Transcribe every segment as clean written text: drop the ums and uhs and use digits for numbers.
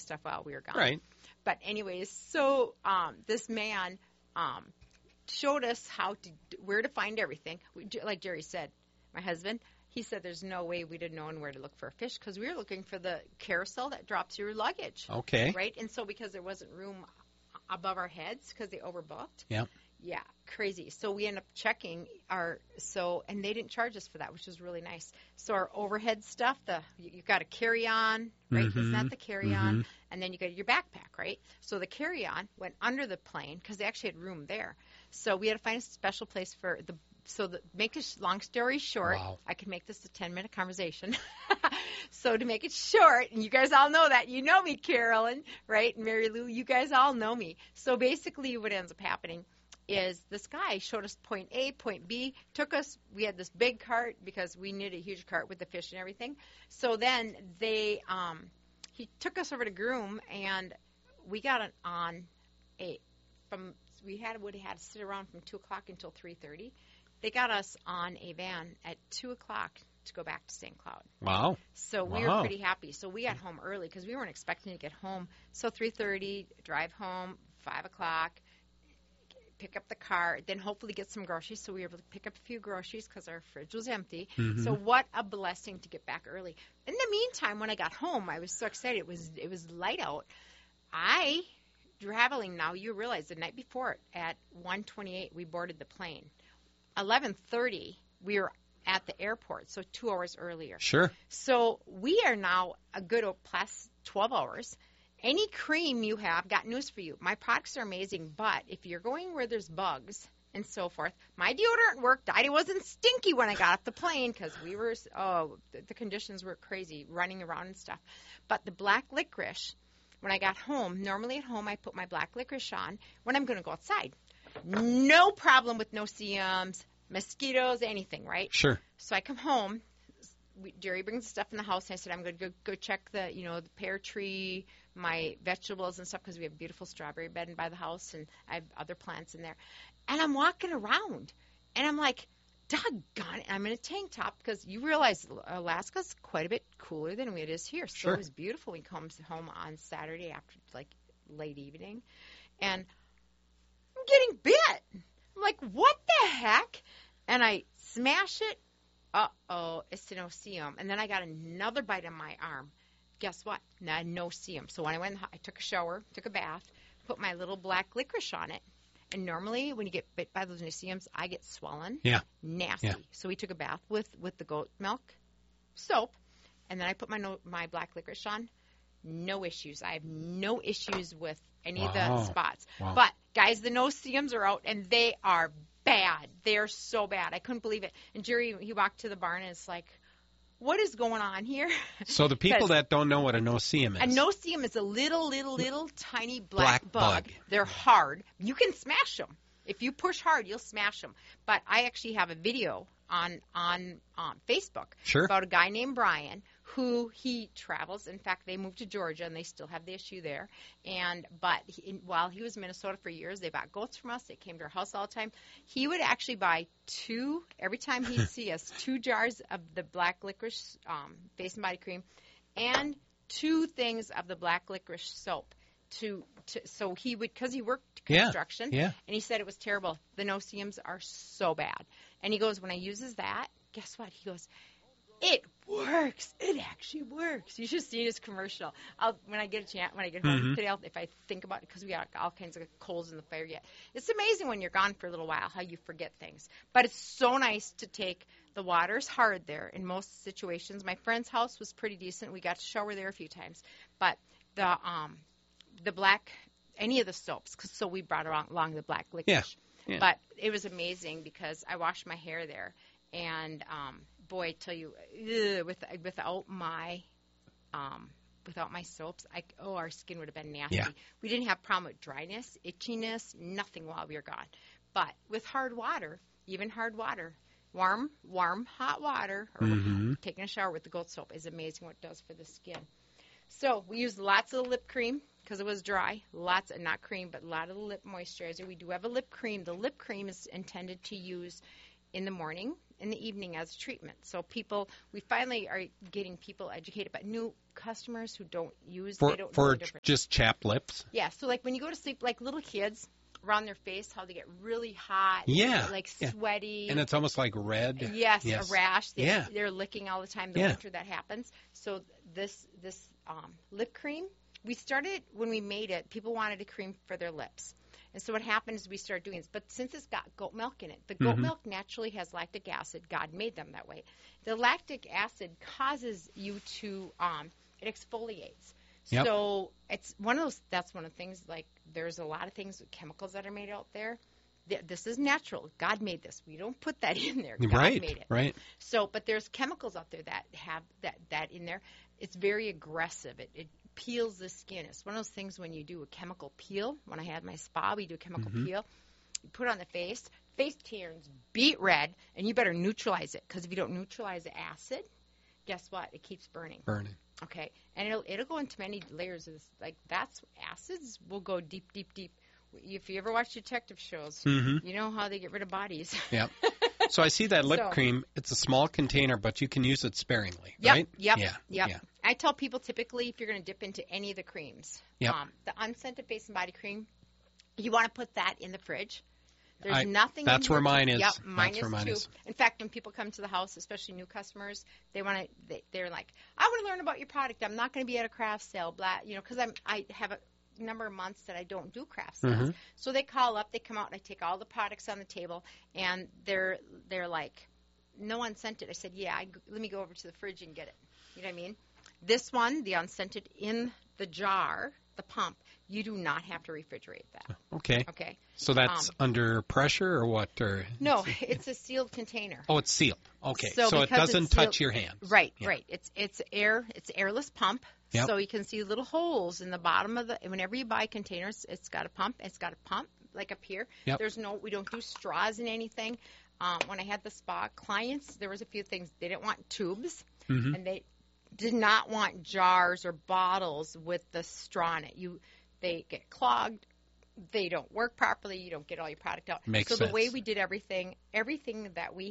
stuff while we were gone. Right. But anyways, so this man showed us where to find everything. Like Jerry said, my husband, he said there's no way we'd have known where to look for a fish because we were looking for the carousel that drops your luggage. Okay. Right? And so because there wasn't room above our heads because they overbooked. Yeah. Yeah, crazy. So we ended up checking and they didn't charge us for that, which was really nice. So our overhead stuff, you got a carry-on, right? Mm-hmm. It's not the carry-on, and then you got your backpack, right? So the carry-on went under the plane because they actually had room there. So we had to find a special place for make a long story short, Wow. I could make this a 10-minute conversation. So to make it short, and you guys all know that, you know me, Carolyn, right? Mary Lou, you guys all know me. So basically what ends up happening is this guy showed us point A, point B, we had this big cart because we needed a huge cart with the fish and everything. So then he took us over to Groom, and we got would have had to sit around from 2 o'clock until 3:30. They got us on a van at 2 o'clock to go back to St. Cloud. Wow. So we were pretty happy. So we got home early because we weren't expecting to get home. So 3:30, drive home, 5 o'clock, pick up the car, then hopefully get some groceries. So we were able to pick up a few groceries because our fridge was empty. Mm-hmm. So what a blessing to get back early. In the meantime, when I got home, I was so excited. It was light out. Traveling now, you realize the night before at 1:28 we boarded the plane. 11:30 we were at the airport, so 2 hours earlier. Sure. So we are now a good plus 12 hours. Any cream you have, got news for you. My products are amazing, but if you're going where there's bugs and so forth, my deodorant worked. I wasn't stinky when I got off the plane because the conditions were crazy, running around and stuff. But the black licorice, when I got home, normally at home I put my black licorice on when I'm going to go outside. No problem with no-see-ums, mosquitoes, anything, right? Sure. So I come home. Jerry brings the stuff in the house, and I said, I'm going to go check the pear tree, my vegetables and stuff, because we have a beautiful strawberry bed by the house, and I have other plants in there. And I'm walking around, and I'm like, doggone it, I'm in a tank top, because you realize Alaska's quite a bit cooler than it is here. So Sure. It was beautiful. We come home on Saturday after, late evening, and I'm getting bit. I'm like, what the heck? And I smash it. Uh-oh, it's an no-see-um. And then I got another bite on my arm. Guess what? No-see-um. So when I took a shower, took a bath, put my little black licorice on it. And normally when you get bit by those no-see-ums, I get swollen. Yeah. Nasty. Yeah. So we took a bath with the goat milk soap. And then I put my black licorice on. No issues. I have no issues with any of the spots. Wow. But, guys, the no-see-ums are out, and they are bad. They're so bad. I couldn't believe it. And Jerry, he walked to the barn, and it's like, what is going on here? So the people that don't know what a no-see-um is. A no-see-um is a little tiny black bug. They're hard. You can smash them. If you push hard, you'll smash them. But I actually have a video on Facebook Sure. about a guy named Brian who he travels. In fact, they moved to Georgia, and they still have the issue there. But while he was in Minnesota for years, they bought goats from us. They came to our house all the time. He would actually buy every time he'd see us, 2 jars of the black licorice face and body cream and 2 things of the black licorice soap. So he would, because he worked construction, yeah. And he said it was terrible. The no-see-ums are so bad. And he goes, when I uses that, guess what? He goes, it works. It actually works. You should see his commercial. When I get a chance, when I get home today, if I think about it, because we got all kinds of coals in the fire yet. It's amazing when you're gone for a little while how you forget things. But it's so nice to take the water's hard there in most situations. My friend's house was pretty decent. We got to shower there a few times. But the black, any of the soaps, so we brought along the black licorice. Yeah. But it was amazing because I washed my hair there, and boy, I tell you, without my soaps, our skin would have been nasty. Yeah. We didn't have problem with dryness, itchiness, nothing while we were gone. But with hard water, even hard water, warm, hot water, or taking a shower with the goat soap is amazing what it does for the skin. So we used lots of the lip cream because it was dry. Lots, not cream, but a lot of the lip moisturizer. We do have a lip cream. The lip cream is intended to use in the morning, in the evening as a treatment. So we finally are getting people educated, but new customers who don't use, they don't know for the difference. just chapped lips. Yeah, so like when you go to sleep, like little kids around their face, how they get really hot, Yeah, like sweaty. And it's almost like red. Yes, a rash. Yeah. They're licking all the time. The winter that happens. So this lip cream, we started when we made it, people wanted a cream for their lips. And so what happened is we started doing this. But since it's got goat milk in it, the goat milk naturally has lactic acid. God made them that way. The lactic acid causes you to, it exfoliates. Yep. So it's that's one of the things, like there's a lot of things, chemicals that are made out there. This is natural. God made this. We don't put that in there. God made it. Right. So, but there's chemicals out there that have that in there. It's very aggressive. It peels the skin. It's one of those things when you do a chemical peel. When I had my spa, we do a chemical peel. You put it on the face turns beet red, and you better neutralize it, because if you don't neutralize the acid, guess what? It keeps burning. Okay, and it'll go into many layers of this. Like acids will go deep, deep, deep. If you ever watch detective shows, you know how they get rid of bodies. Yep. So I see that lip cream. It's a small container, but you can use it sparingly, right? Yep. Yeah. I tell people typically if you're going to dip into any of the creams, the unscented face and body cream, you want to put that in the fridge. There's nothing. That's where mine is. Yep, mine is too. In fact, when people come to the house, especially new customers, they're like, I want to learn about your product. I'm not going to be at a craft sale, because I have a number of months that I don't do craft sales. So they call up, they come out, and I take all the products on the table, and they're like, no unscented. I said, let me go over to the fridge and get it. You know what I mean? This one, the unscented in the jar, the pump, you do not have to refrigerate that. Okay. So that's under pressure or what? No, it's a sealed container. Oh, it's sealed. Okay. So it doesn't touch your hands. Right. It's airless pump. Yep. So you can see little holes in the bottom of whenever you buy containers, it's got a pump. It's got a pump like up here. Yep. We don't do straws in anything. When I had the spa clients, there was a few things. They didn't want tubes, and they did not want jars or bottles with the straw in it. They get clogged. They don't work properly. You don't get all your product out. Makes sense. The way we did everything that we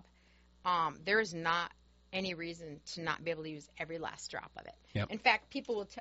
have, there is not any reason to not be able to use every last drop of it. Yep. In fact, people will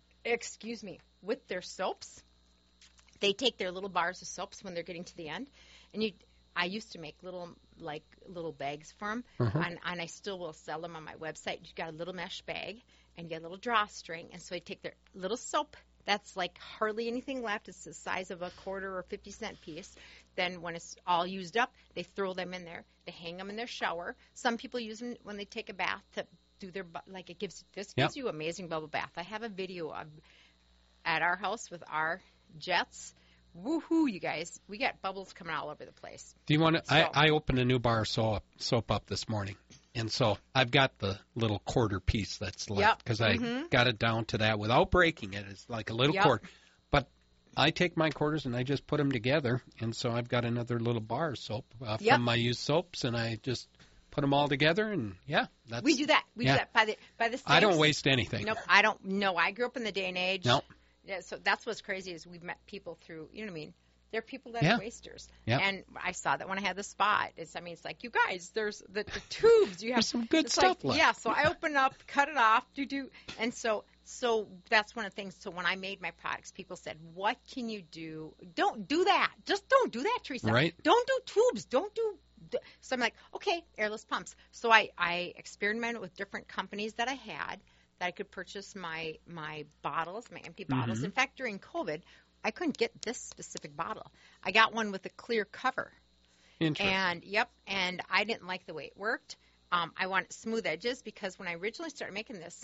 with their soaps, they take their little bars of soaps when they're getting to the end, and I used to make little bags for them, and I still will sell them on my website. You've got a little mesh bag, and you get a little drawstring, and so they take their little soap that's like hardly anything left. It's the size of a quarter or 50-cent piece. Then when it's all used up, they throw them in there. They hang them in their shower. Some people use them when they take a bath to do their gives you amazing bubble bath. I have a video at our house with our jets. Woohoo, you guys. We got bubbles coming all over the place. Do you want to? I opened a new bar of soap up this morning. And so I've got the little quarter piece that's left because I got it down to that without breaking it. It's like a little quarter. But I take my quarters and I just put them together. And so I've got another little bar of soap from my used soaps, and I just put them all together. And, that's... We do that. We do that by the sinks. I don't waste anything. Nope, I don't. No, I grew up in the day and age. Nope. Yeah, so that's what's crazy is we've met people through, you know what I mean? They're people that are wasters. Yep. And I saw that when I had the spot. It's like, you guys, there's the tubes. You have There's some good stuff left. Yeah, so I open up, cut it off, and so that's one of the things. So when I made my products, people said, what can you do? Don't do that. Just don't do that, Teresa. Right. Don't do tubes. Don't do. So I'm like, okay, airless pumps. So I experimented with different companies that I had that I could purchase my bottles, my empty bottles. In fact, during COVID, I couldn't get this specific bottle. I got one with a clear cover. Interesting. And I didn't like the way it worked. I wanted smooth edges because when I originally started making this,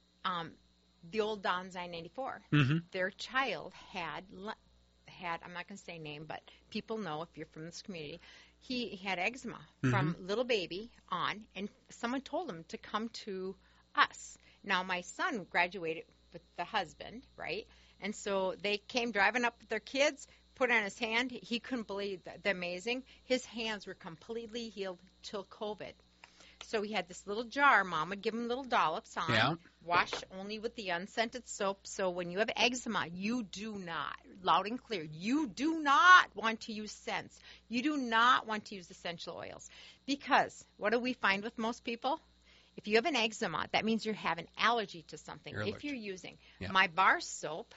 the old Don's I-94, their child had, I'm not going to say name, but people know if you're from this community, he had eczema from little baby on, and someone told him to come to us. Now, my son graduated with the husband, right? And so they came driving up with their kids, put it on his hand. He couldn't believe the amazing. His hands were completely healed till COVID. So he had this little jar. Mom would give him little dollops on. Yeah. Wash only with the unscented soap. So when you have eczema, you do not, loud and clear, you do not want to use scents. You do not want to use essential oils. Because what do we find with most people? If you have an eczema, that means you have an allergy to something. If you're using my bar soap,